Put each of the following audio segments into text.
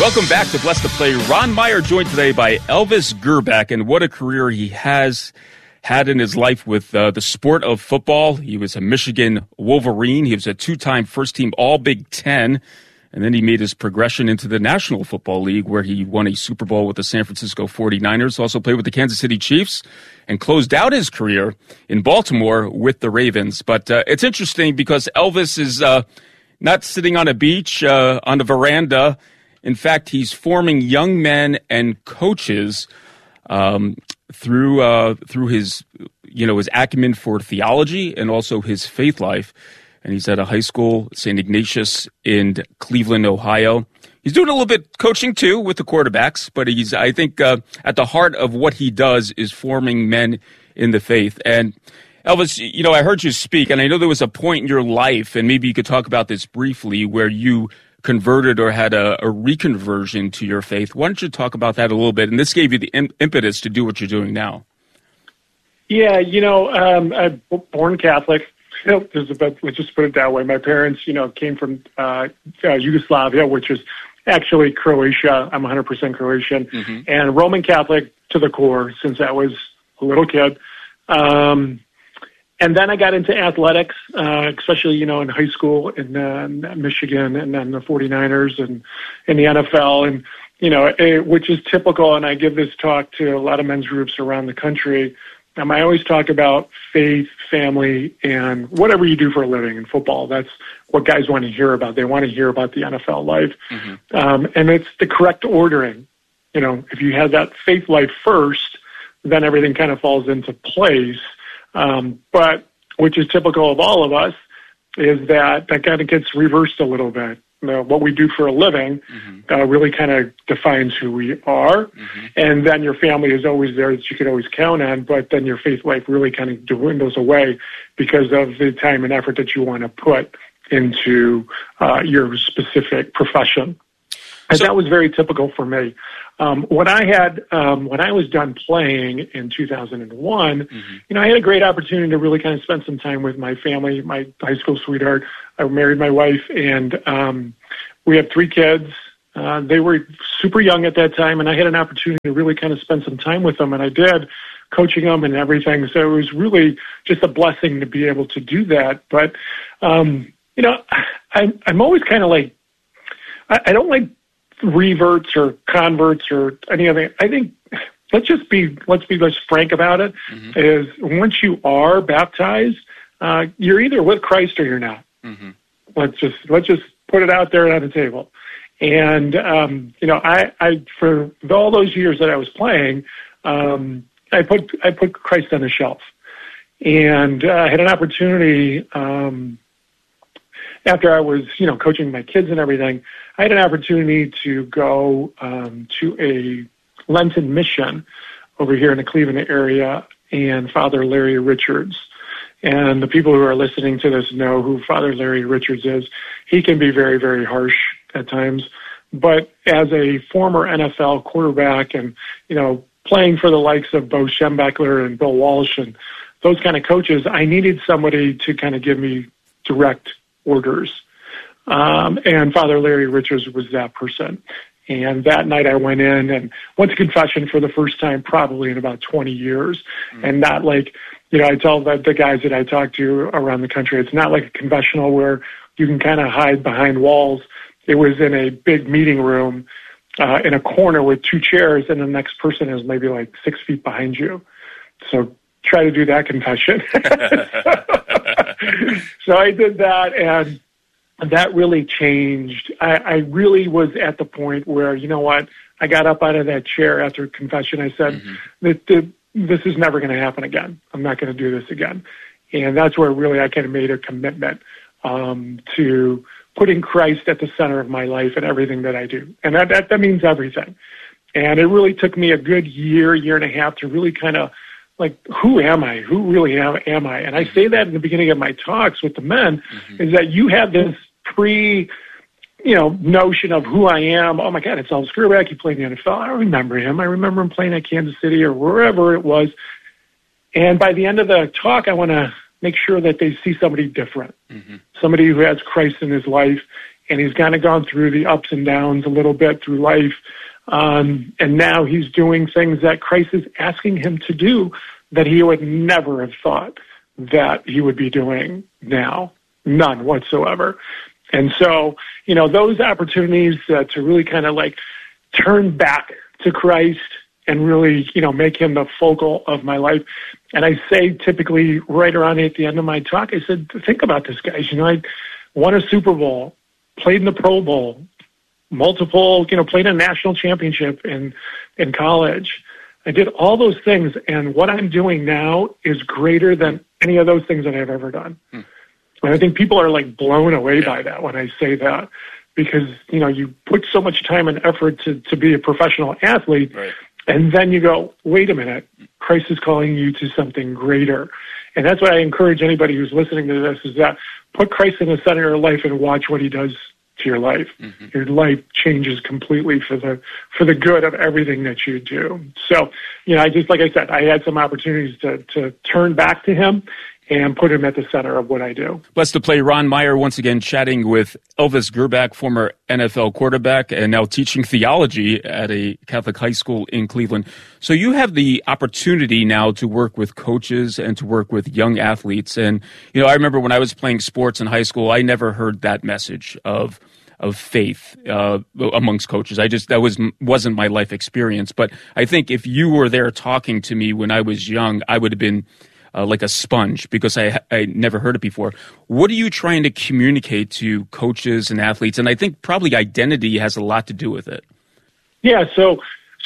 Welcome back to Bless the Play. Ron Meyer joined today by Elvis Grbac, and what a career he has had in his life with the sport of football. He was a Michigan Wolverine. He was a two-time first-team All-Big Ten, and then he made his progression into the National Football League, where he won a Super Bowl with the San Francisco 49ers, also played with the Kansas City Chiefs, and closed out his career in Baltimore with the Ravens. But it's interesting because Elvis is not sitting on a beach on the veranda. In fact, he's forming young men and coaches through his his acumen for theology and also his faith life. And he's at a high school, St. Ignatius in Cleveland, Ohio. He's doing a little bit coaching too with the quarterbacks, but he's, I think, at the heart of what he does is forming men in the faith. And Elvis, I heard you speak, and I know there was a point in your life, and maybe you could talk about this briefly, where you converted or had a reconversion to your faith. Why don't you talk about that a little bit? And this gave you the impetus to do what you're doing now. Yeah, I'm born Catholic. Let's just put it that way. My parents, came from Yugoslavia, which is actually Croatia. I'm 100% Croatian, and Roman Catholic to the core since I was a little kid. And then I got into athletics, especially, in high school in Michigan, and then the 49ers and in the NFL, and, which is typical. And I give this talk to a lot of men's groups around the country. I always talk about faith, family, and whatever you do for a living in football. That's what guys want to hear about. They want to hear about the NFL life. And it's the correct ordering. If you have that faith life first, then everything kind of falls into place. But which is typical of all of us, is that kind of gets reversed a little bit. What we do for a living really kind of defines who we are, and then your family is always there that you can always count on, but then your faith life really kind of dwindles away because of the time and effort that you want to put into your specific profession. And that was very typical for me. When I was done playing in 2001, I had a great opportunity to really kind of spend some time with my family, my high school sweetheart. I married my wife, and we have 3 kids. They were super young at that time, and I had an opportunity to really kind of spend some time with them, and I did, coaching them and everything. So it was really just a blessing to be able to do that. But, I'm always kind of like, I don't like reverts or converts or any of that. I think let's be less frank about it. Is once you are baptized, you're either with Christ or you're not. Let's just put it out there on the table. And I for all those years that I was playing, I put Christ on the shelf, and I had an opportunity. After I was, coaching my kids and everything, I had an opportunity to go to a Lenten mission over here in the Cleveland area, and Father Larry Richards. And the people who are listening to this know who Father Larry Richards is. He can be very, very harsh at times. But as a former NFL quarterback and, playing for the likes of Bo Schembechler and Bill Walsh and those kind of coaches, I needed somebody to kind of give me direct orders. And Father Larry Richards was that person. And that night I went in and went to confession for the first time probably in about 20 years. And not like, I tell the guys that I talk to around the country, it's not like a confessional where you can kind of hide behind walls. It was in a big meeting room in a corner with 2 chairs, and the next person is maybe like 6 feet behind you. So try to do that confession. So I did that, and that really changed. I really was at the point where, I got up out of that chair after confession. I said, this is never going to happen again. I'm not going to do this again. And that's where really I kind of made a commitment to putting Christ at the center of my life and everything that I do. And that means everything. And it really took me a good year and a half to really kind of like, who am I? Who really am I? And I say that in the beginning of my talks with the men, is that you have this notion of who I am. Oh my God, it's Elvis Grbac. He played in the NFL. I remember him. I remember him playing at Kansas City or wherever it was. And by the end of the talk, I want to make sure that they see somebody different, somebody who has Christ in his life and he's kind of gone through the ups and downs a little bit through life. And now he's doing things that Christ is asking him to do that he would never have thought that he would be doing now. None whatsoever. And so, those opportunities to really kind of like turn back to Christ and really, make him the focal of my life. And I say typically right around at the end of my talk, I said, think about this, guys. I won a Super Bowl, played in the Pro Bowl, multiple, played a national championship in college. I did all those things, and what I'm doing now is greater than any of those things that I've ever done. And I think people are like blown away by that when I say that, because, you put so much time and effort to be a professional athlete, right. And then you go, wait a minute, Christ is calling you to something greater. And that's what I encourage anybody who's listening to this, is that put Christ in the center of your life and watch what he does to your life. Mm-hmm. Your life changes completely for the good of everything that you do. So, like I said, I had some opportunities to turn back to him and put him at the center of what I do. Blessed to play Ron Meyer once again, chatting with Elvis Grbac, former NFL quarterback and now teaching theology at a Catholic high school in Cleveland. So you have the opportunity now to work with coaches and to work with young athletes. And, I remember when I was playing sports in high school, I never heard that message of faith amongst coaches. That wasn't my life experience. But I think if you were there talking to me when I was young, I would have been like a sponge, because I never heard it before. What are you trying to communicate to coaches and athletes? And I think probably identity has a lot to do with it. Yeah, so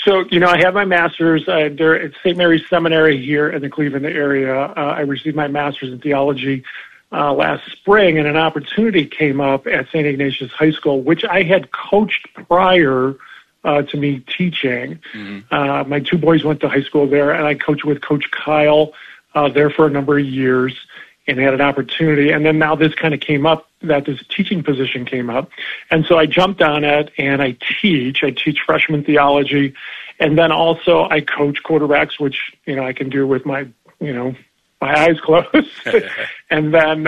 I have my master's there at St. Mary's Seminary here in the Cleveland area. I received my master's in theology last spring, and an opportunity came up at St. Ignatius High School, which I had coached prior to me teaching. Mm-hmm. My two boys went to high school there, and I coached with Coach Kyle there for a number of years, and had an opportunity. And then now this kind of came up, that this teaching position came up. And so I jumped on it, and I teach freshman theology. And then also I coach quarterbacks, which, I can do with my eyes closed. and then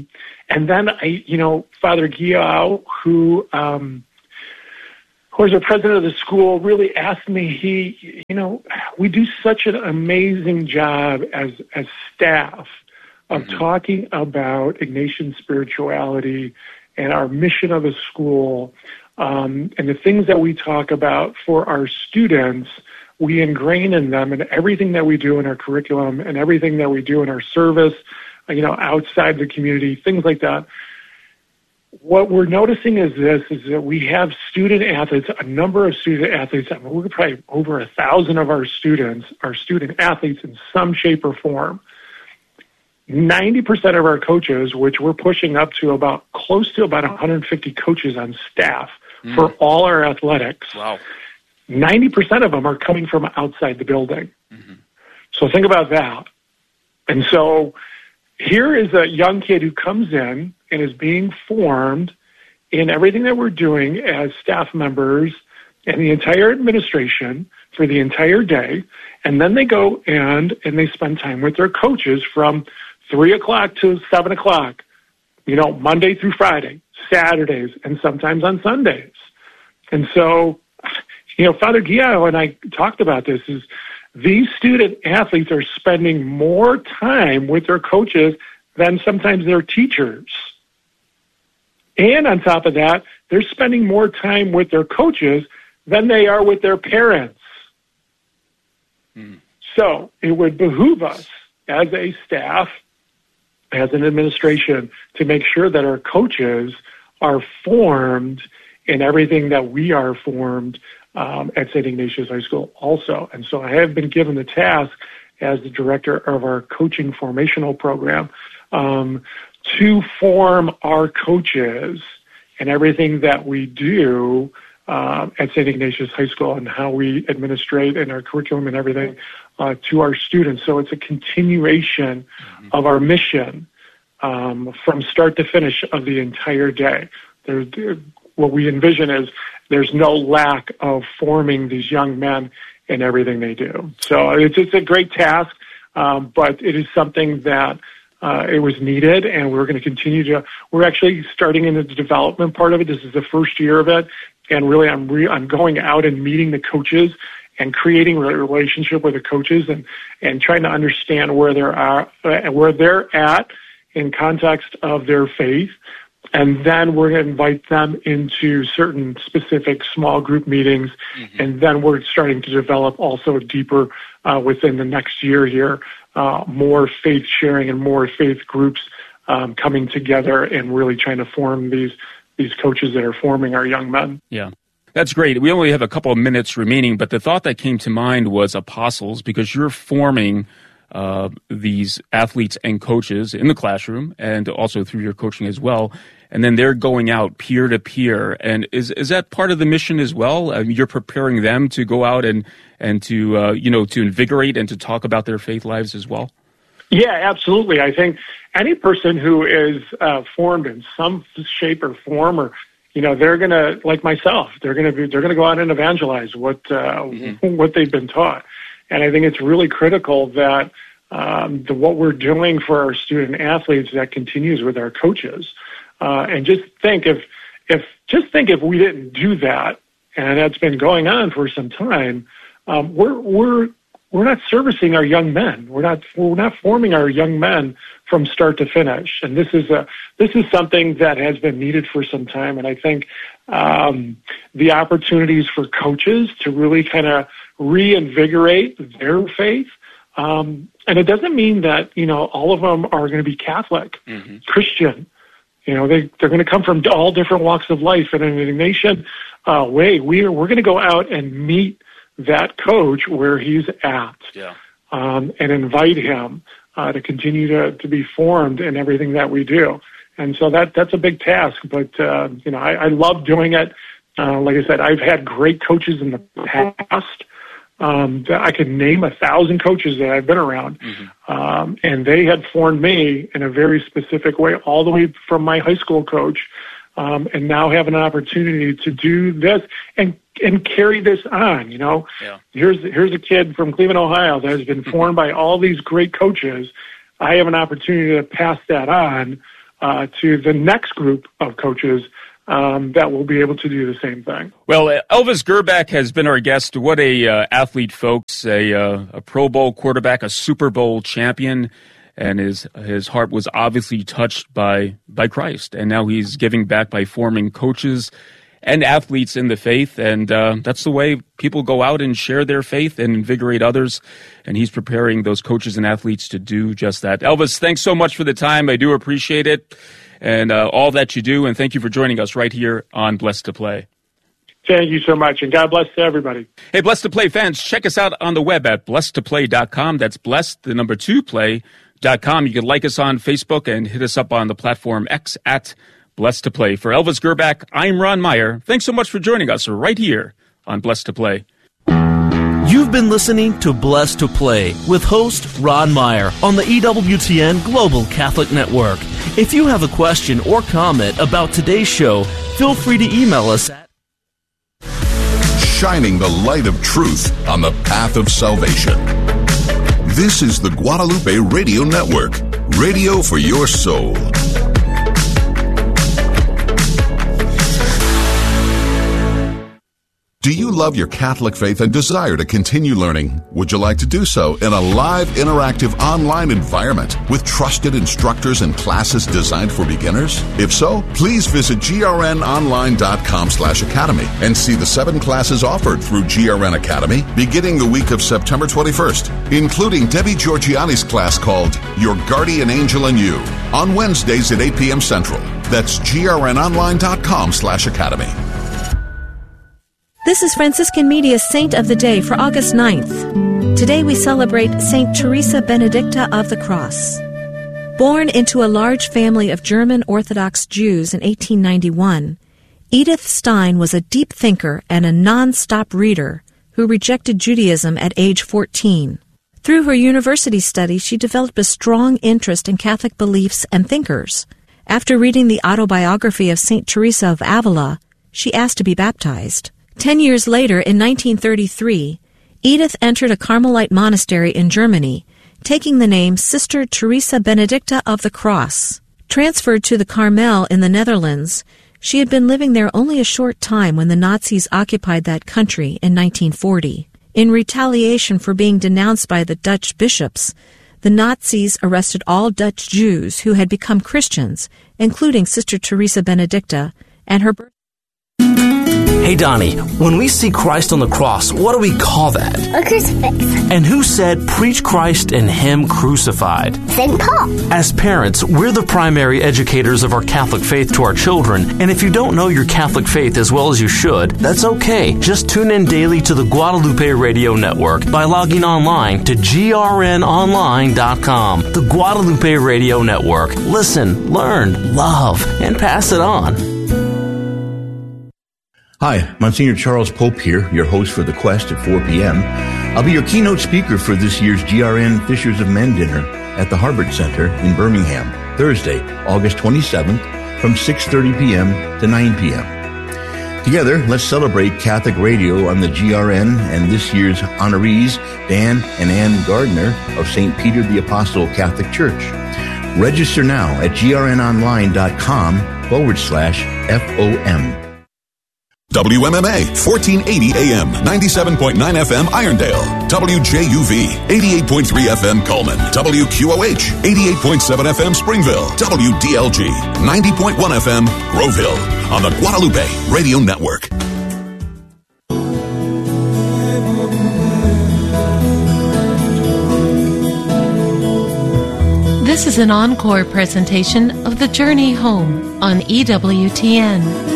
I, Father Guillao, who was the president of the school, really asked me, we do such an amazing job as staff of mm-hmm. talking about Ignatian spirituality and our mission of the school, and the things that we talk about for our students, we ingrain in them, and everything that we do in our curriculum and everything that we do in our service, outside the community, things like that. What we're noticing is that we have student athletes, a number of student athletes. We're probably over 1,000 of our students are student athletes in some shape or form. 90% of our coaches, which we're pushing up to close to about 150 coaches on staff for all our athletics. Wow. 90% of them are coming from outside the building. Mm-hmm. So think about that. And so here is a young kid who comes in and is being formed in everything that we're doing as staff members and the entire administration for the entire day. And then they go and they spend time with their coaches from 3 o'clock to 7 o'clock, Monday through Friday, Saturdays, and sometimes on Sundays. And so, Father Guillao and I talked about this, is these student athletes are spending more time with their coaches than sometimes their teachers. And on top of that, they're spending more time with their coaches than they are with their parents. So it would behoove us as a staff, as an administration, to make sure that our coaches are formed in everything that we are formed at St. Ignatius High School also. And so I have been given the task as the director of our coaching formational program to form our coaches and everything that we do at St. Ignatius High School and how we administrate and our curriculum and everything to our students. So it's a continuation of our mission from start to finish of the entire day. What we envision is there's no lack of forming these young men in everything they do. So it's a great task, but it is something that it was needed, and we're going to continue to. We're actually starting in the development part of it. This is the first year of it, and really, I'm going out and meeting the coaches and creating a relationship with the coaches and trying to understand where they're at in context of their faith. And then we're going to invite them into certain specific small group meetings. Mm-hmm. And then we're starting to develop also deeper within the next year here, more faith sharing and more faith groups coming together and really trying to form these coaches that are forming our young men. Yeah. That's great. We only have a couple of minutes remaining, but the thought that came to mind was apostles, because you're forming these athletes and coaches in the classroom and also through your coaching as well. And then they're going out peer to peer. And is that part of the mission as well? You're preparing them to go out and to, to invigorate and to talk about their faith lives as well? Yeah, absolutely. I think any person who is formed in some shape or form, or they're going to, like myself, they're going to go out and evangelize what they've been taught. And I think it's really critical that what we're doing for our student athletes, that continues with our coaches. And just think if we didn't do that, and that's been going on for some time, we're not servicing our young men. We're not forming our young men from start to finish. And this is something that has been needed for some time. And I think the opportunities for coaches to really kind of reinvigorate their faith. And it doesn't mean that all of them are going to be Catholic, mm-hmm. Christian. They're going to come from all different walks of life, and in a nation way, we're going to go out and meet that coach where he's at, and invite him to continue to be formed in everything that we do. And so that's a big task, but I love doing it. Like I said, I've had great coaches in the past. I could name 1,000 coaches that I've been around, mm-hmm. And they had formed me in a very specific way, all the way from my high school coach, and now have an opportunity to do this and carry this on. Here's a kid from Cleveland, Ohio, that has been formed by all these great coaches. I have an opportunity to pass that on to the next group of coaches that will be able to do the same thing. Well, Elvis Grbac has been our guest. What a athlete, folks! A Pro Bowl quarterback, a Super Bowl champion, and his heart was obviously touched by Christ. And now he's giving back by forming coaches and athletes in the faith. And that's the way people go out and share their faith and invigorate others. And he's preparing those coaches and athletes to do just that. Elvis, thanks so much for the time. I do appreciate it. And all that you do, and thank you for joining us right here on Blessed to Play. Thank you so much, and God bless to everybody. Hey, Blessed to Play fans, check us out on the web at blessedtoplay.com. That's blessed, the number 2 play.com. You can like us on Facebook and hit us up on the platform X at Blessed to Play. For Elvis Grbac, I'm Ron Meyer. Thanks so much for joining us right here on Blessed to Play. You've been listening to Blessed to Play with host Ron Meyer on the EWTN Global Catholic Network. If you have a question or comment about today's show, feel free to email us at shining the light of truth on the path of salvation. This is the Guadalupe Radio Network, radio for your soul. Do you love your Catholic faith and desire to continue learning? Would you like to do so in a live, interactive, online environment with trusted instructors and classes designed for beginners? If so, please visit grnonline.com/academy and see the 7 classes offered through GRN Academy beginning the week of September 21st, including Debbie Georgiani's class called Your Guardian Angel and You on Wednesdays at 8 p.m. Central. That's grnonline.com/academy. This is Franciscan Media's Saint of the Day for August 9th. Today we celebrate Saint Teresa Benedicta of the Cross. Born into a large family of German Orthodox Jews in 1891, Edith Stein was a deep thinker and a non-stop reader who rejected Judaism at age 14. Through her university studies, she developed a strong interest in Catholic beliefs and thinkers. After reading the autobiography of Saint Teresa of Avila, she asked to be baptized. 10 years later, in 1933, Edith entered a Carmelite monastery in Germany, taking the name Sister Teresa Benedicta of the Cross. Transferred to the Carmel in the Netherlands, she had been living there only a short time when the Nazis occupied that country in 1940. In retaliation for being denounced by the Dutch bishops, the Nazis arrested all Dutch Jews who had become Christians, including Sister Teresa Benedicta and her birth. Hey, Donnie, when we see Christ on the cross, what do we call that? A crucifix. And who said, preach Christ and Him crucified? St. Paul. As parents, we're the primary educators of our Catholic faith to our children, and if you don't know your Catholic faith as well as you should, that's okay. Just tune in daily to the Guadalupe Radio Network by logging online to grnonline.com. The Guadalupe Radio Network. Listen, learn, love, and pass it on. Hi, Monsignor Charles Pope here, your host for The Quest at 4 p.m. I'll be your keynote speaker for this year's GRN Fishers of Men dinner at the Harbert Center in Birmingham, Thursday, August 27th from 6:30 p.m. to 9 p.m. Together, let's celebrate Catholic radio on the GRN and this year's honorees, Dan and Ann Gardner of St. Peter the Apostle Catholic Church. Register now at grnonline.com/FOM. WMMA, 1480 AM, 97.9 FM, Irondale. WJUV, 88.3 FM, Coleman. WQOH, 88.7 FM, Springville. WDLG, 90.1 FM, Grove Hill. On the Guadalupe Radio Network. This is an encore presentation of The Journey Home on EWTN.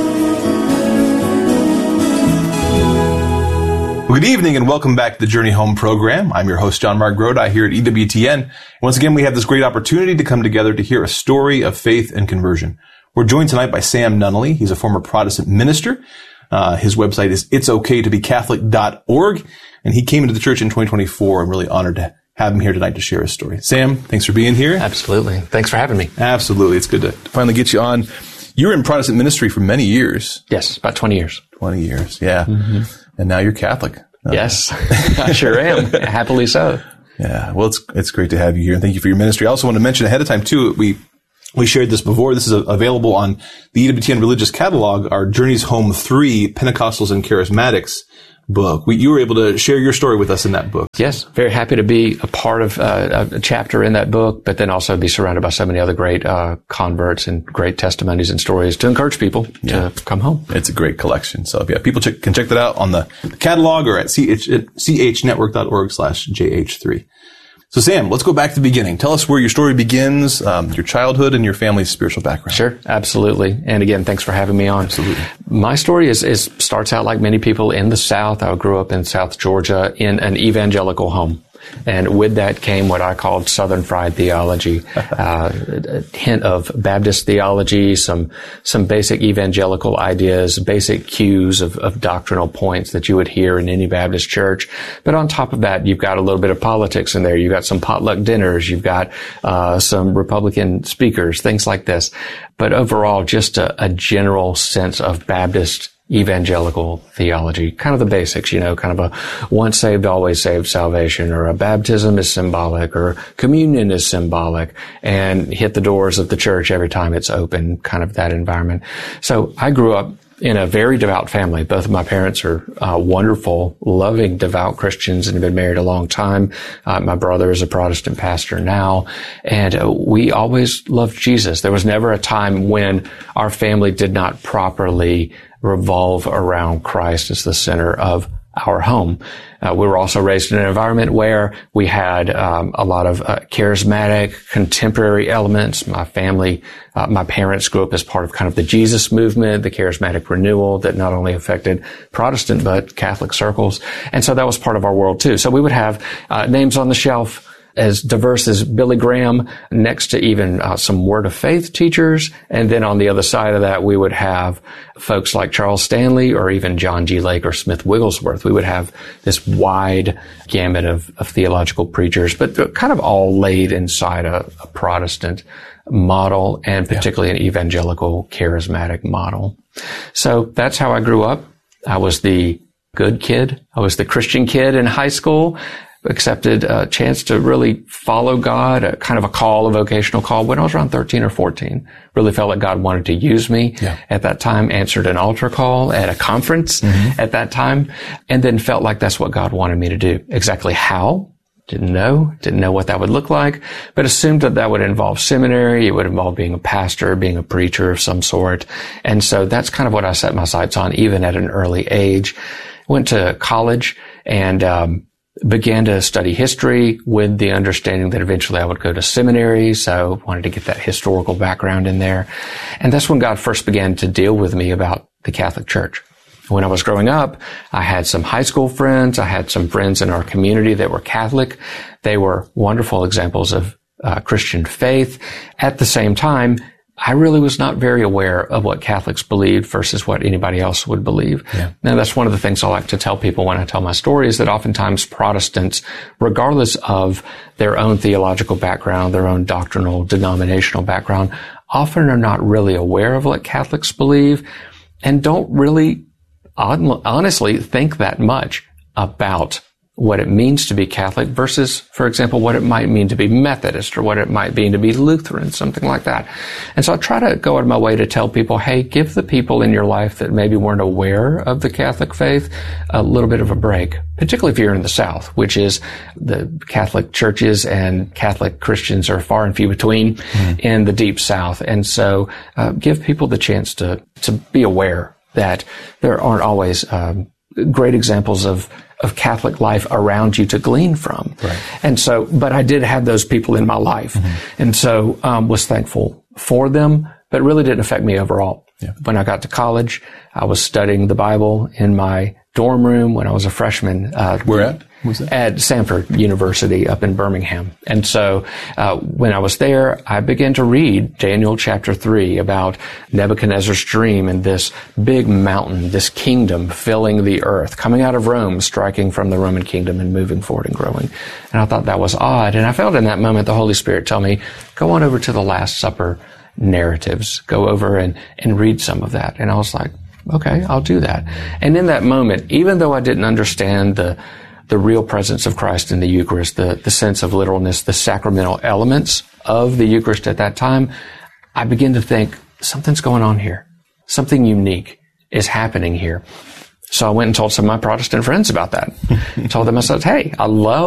Good evening and welcome back to the Journey Home program. I'm your host, John Mark Grodi, here at EWTN. Once again, we have this great opportunity to come together to hear a story of faith and conversion. We're joined tonight by Sam Nunnally. He's a former Protestant minister. His website is itsokaytobecatholic.org, and he came into the church in 2024. I'm really honored to have him here tonight to share his story. Sam, thanks for being here. Absolutely. Thanks for having me. Absolutely. It's good to finally get you on. You were in Protestant ministry for many years. Yes, about 20 years. 20 years, yeah. Mm-hmm. And now you're Catholic. Yes, I sure am. Happily so. Yeah. Well, it's great to have you here, and thank you for your ministry. I also want to mention ahead of time, too, we shared this before. This is available on the EWTN Religious Catalog, our Journeys Home 3, Pentecostals and Charismatics book. You were able to share your story with us in that book. Yes, very happy to be a part of a chapter in that book, but then also be surrounded by so many other great converts and great testimonies and stories to encourage people to come home. It's a great collection. So yeah, people can check that out on the catalog or at chnetwork.org/JH3. So Sam, let's go back to the beginning. Tell us where your story begins, your childhood and your family's spiritual background. Sure, absolutely. And again, thanks for having me on. Absolutely. My story starts out like many people in the South. I grew up in South Georgia in an evangelical home. And with that came what I called Southern fried theology, a hint of Baptist theology, some basic evangelical ideas, basic cues of doctrinal points that you would hear in any Baptist church. But on top of that, you've got a little bit of politics in there. You've got some potluck dinners. You've got some Republican speakers, things like this. But overall, just a general sense of Baptist evangelical theology, kind of the basics, kind of a once saved, always saved salvation, or a baptism is symbolic, or communion is symbolic, and hit the doors of the church every time it's open, kind of that environment. So I grew up in a very devout family. Both of my parents are wonderful, loving, devout Christians and have been married a long time. My brother is a Protestant pastor now, and we always loved Jesus. There was never a time when our family did not properly revolve around Christ as the center of our home. We were also raised in an environment where we had a lot of charismatic, contemporary elements. My family, my parents grew up as part of kind of the Jesus movement, the charismatic renewal that not only affected Protestant but Catholic circles. And so that was part of our world too. So we would have names on the shelf as diverse as Billy Graham, next to even some Word of Faith teachers. And then on the other side of that, we would have folks like Charles Stanley or even John G. Lake or Smith Wigglesworth. We would have this wide gamut of theological preachers, but kind of all laid inside a Protestant model, and particularly an evangelical charismatic model. So that's how I grew up. I was the good kid. I was the Christian kid in high school. accepted a chance to really follow God, a kind of a call, a vocational call, when I was around 13 or 14. Really felt like God wanted to use me at that time, answered an altar call at a conference at that time, and then felt like that's what God wanted me to do. Exactly how? Didn't know what that would look like, but assumed that would involve seminary. It would involve being a pastor, being a preacher of some sort. And so that's kind of what I set my sights on, even at an early age. Went to college and began to study history with the understanding that eventually I would go to seminary. So wanted to get that historical background in there. And that's when God first began to deal with me about the Catholic Church. When I was growing up, I had some high school friends. I had some friends in our community that were Catholic. They were wonderful examples of Christian faith. At the same time, I really was not very aware of what Catholics believed versus what anybody else would believe. Yeah. Now, that's one of the things I like to tell people when I tell my story is that oftentimes Protestants, regardless of their own theological background, their own doctrinal, denominational background, often are not really aware of what Catholics believe and don't really honestly think that much about what it means to be Catholic versus, for example, what it might mean to be Methodist or what it might mean to be Lutheran, something like that. And so I try to go out of my way to tell people, hey, give the people in your life that maybe weren't aware of the Catholic faith a little bit of a break, particularly if you're in the South, which is the Catholic churches and Catholic Christians are far and few between in the deep South. And so give people the chance to be aware that there aren't always great examples of Catholic life around you to glean from. Right. And so, but I did have those people in my life. And so, was thankful for them, but really didn't affect me overall. Yeah. When I got to college, I was studying the Bible in my dorm room when I was a freshman. Where at? Was that? At Samford University up in Birmingham. And so, when I was there, I began to read Daniel chapter 3 about Nebuchadnezzar's dream and this big mountain, this kingdom filling the earth, coming out of Rome, striking from the Roman kingdom and moving forward and growing. And I thought that was odd. And I felt in that moment the Holy Spirit tell me, go on over to the Last Supper narratives, go over and read some of that. And I was like, okay, I'll do that. And in that moment, even though I didn't understand the real presence of Christ in the Eucharist, the sense of literalness, the sacramental elements of the Eucharist at that time, I began to think, something's going on here. Something unique is happening here. So I went and told some of my Protestant friends about that. Told them, I said, hey, I love